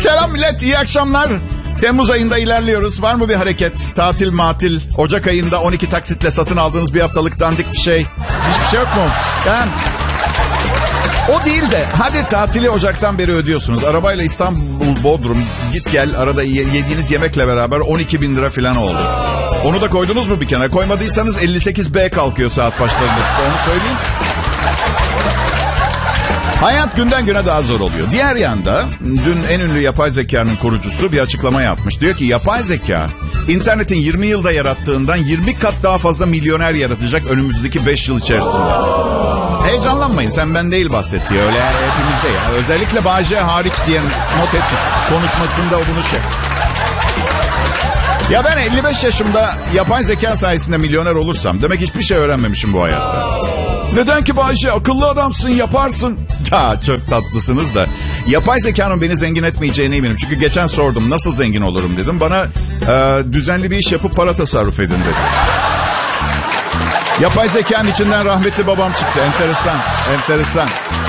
Selam millet, iyi akşamlar. Temmuz ayında ilerliyoruz. Var mı bir hareket? Tatil matil. Ocak ayında 12 taksitle satın aldığınız bir haftalık dandik bir şey. Hiçbir şey yok mu? Yani... O değil de hadi tatili Ocak'tan beri ödüyorsunuz. Arabayla İstanbul, Bodrum git gel arada yediğiniz yemekle beraber 12 bin lira falan oldu. Onu da koydunuz mu bir kenara? Koymadıysanız 58B kalkıyor saat başlarında. Onu söyleyeyim. Hayat günden güne daha zor oluyor. Diğer yanda dün en ünlü yapay zekanın kurucusu bir açıklama yapmış. Diyor ki yapay zeka internetin 20 yılda yarattığından 20 kat daha fazla milyoner yaratacak önümüzdeki 5 yıl içerisinde. Heyecanlanmayın, sen ben değil bahsetti. Öyle yani hepimizde ya. Özellikle Bahçe hariç diye not etmiş. Konuşmasında bunu şey. Ya ben 55 yaşımda yapay zeka sayesinde milyoner olursam demek hiçbir şey öğrenmemişim bu hayatta. Neden ki Bahçe? Akıllı adamsın, yaparsın. Ya çok tatlısınız da. Yapay zekanın beni zengin etmeyeceğine eminim. Çünkü geçen sordum nasıl zengin olurum dedim. Bana düzenli bir iş yapıp para tasarruf edin dedi. Yapay zekanın içinden rahmetli babam çıktı. Enteresan, enteresan.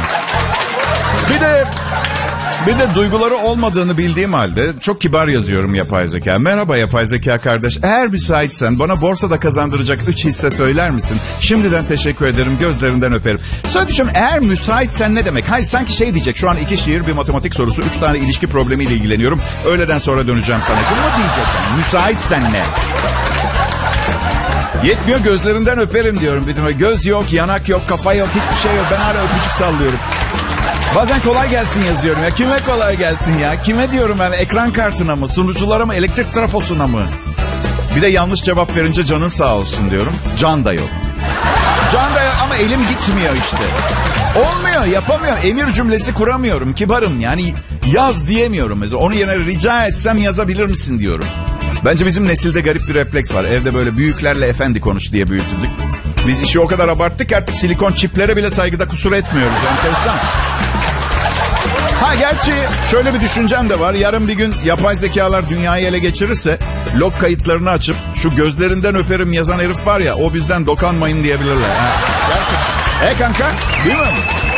Bir de duyguları olmadığını bildiğim halde çok kibar yazıyorum yapay zeka. Merhaba yapay zeka kardeş. Eğer müsaitsen bana borsada kazandıracak 3 hisse söyler misin? Şimdiden teşekkür ederim. Gözlerinden öperim. Sonra düşünüyorum, eğer müsaitsen ne demek? Hayır, sanki şey diyecek. Şu an 2 şiir, bir matematik sorusu, 3 tane ilişki problemiyle ilgileniyorum. Öğleden sonra döneceğim sana. Bunu mu diyecek? Yani? Müsaitsen ne? Yetmiyor, gözlerinden öperim diyorum. Göz yok, yanak yok, kafa yok, hiçbir şey yok. Ben hala öpücük sallıyorum. Bazen kolay gelsin yazıyorum ya. Kime kolay gelsin ya? Kime diyorum ben? Ekran kartına mı? Sunuculara mı? Elektrik trafosuna mı? Bir de yanlış cevap verince canın sağ olsun diyorum. Can da yok. Can da yok ama elim gitmiyor işte. Olmuyor, yapamıyorum. Emir cümlesi kuramıyorum. Kibarım yani, yaz diyemiyorum mesela. Onun yerine rica etsem yazabilir misin diyorum. Bence bizim nesilde garip bir refleks var. Evde böyle büyüklerle efendi konuş diye büyütüldük. Biz işi o kadar abarttık ki artık silikon çiplere bile saygıda kusur etmiyoruz. Enteresan. Ha gerçi şöyle bir düşüncem de var. Yarın bir gün yapay zekalar dünyayı ele geçirirse log kayıtlarını açıp şu gözlerinden öperim yazan herif var ya, o bizden dokanmayın diyebilirler. Ha, gerçekten. Kanka değil mi?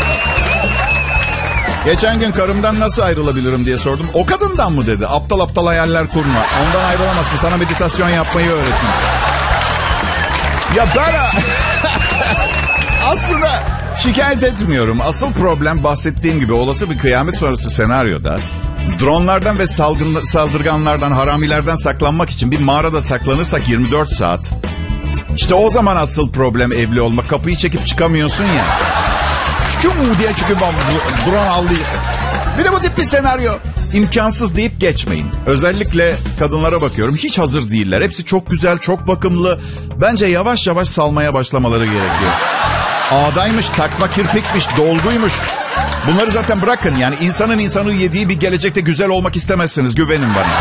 Geçen gün karımdan nasıl ayrılabilirim diye sordum. O kadından mı dedi. Aptal aptal hayaller kurma. Ondan ayrılamazsın. Sana meditasyon yapmayı öğreteyim. Ya ben aslında şikayet etmiyorum. Asıl problem bahsettiğim gibi olası bir kıyamet sonrası senaryoda dronlardan ve saldırganlardan, haramilerden saklanmak için bir mağarada saklanırsak 24 saat. İşte o zaman asıl problem evli olmak. Kapıyı çekip çıkamıyorsun ya. Çum diye çünkü drone aldı. Bir de bu tip bir senaryo imkansız deyip geçmeyin. Özellikle kadınlara bakıyorum. Hiç hazır değiller. Hepsi çok güzel, çok bakımlı. Bence yavaş yavaş salmaya başlamaları gerekiyor. Ağdaymış, takma kirpikmiş, dolguymuş. Bunları zaten bırakın. Yani insanın insanı yediği bir gelecekte güzel olmak istemezsiniz. Güvenin bana.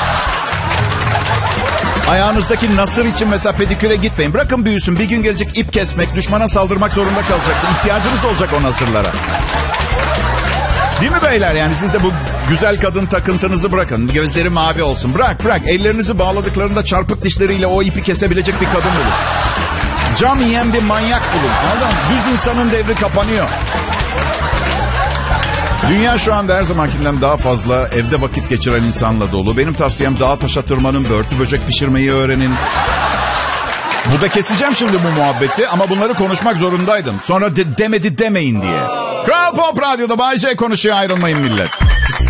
Ayağınızdaki nasır için mesela pediküre gitmeyin. Bırakın büyüsün. Bir gün gelecek ip kesmek, düşmana saldırmak zorunda kalacaksın. İhtiyacınız olacak o nasırlara. Değil mi beyler? Yani siz de bu güzel kadın takıntınızı bırakın. Gözleri mavi olsun. Bırak. Ellerinizi bağladıklarında çarpık dişleriyle o ipi kesebilecek bir kadın bulun. Cam yiyen bir manyak bulun. Anladın mı? Düz insanın devri kapanıyor. Dünya şu anda her zamankinden daha fazla evde vakit geçiren insanla dolu. Benim tavsiyem dağa taşa tırmanın, börtü böcek pişirmeyi öğrenin. Burada keseceğim şimdi bu muhabbeti ama bunları konuşmak zorundaydım. Sonra demedi demeyin diye. Kral Pop Radyo'da Bay J konuşuyor, ayrılmayın millet.